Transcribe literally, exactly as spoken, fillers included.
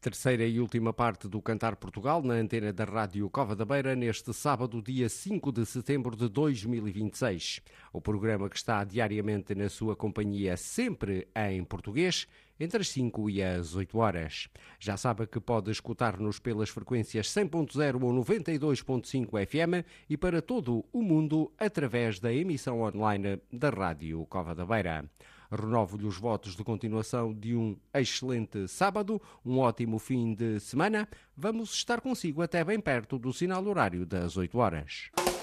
Terceira e última parte do Cantar Portugal na antena da Rádio Cova da Beira neste sábado, dia cinco de setembro de dois mil e vinte e seis. O programa que está diariamente na sua companhia, sempre em português, entre as cinco e as oito horas. Já sabe que pode escutar-nos pelas frequências cem ponto zero ou noventa e dois ponto cinco F M e para todo o mundo através da emissão online da Rádio Cova da Beira. Renovo-lhe os votos de continuação de um excelente sábado, um ótimo fim de semana. Vamos estar consigo até bem perto do sinal horário das oito horas.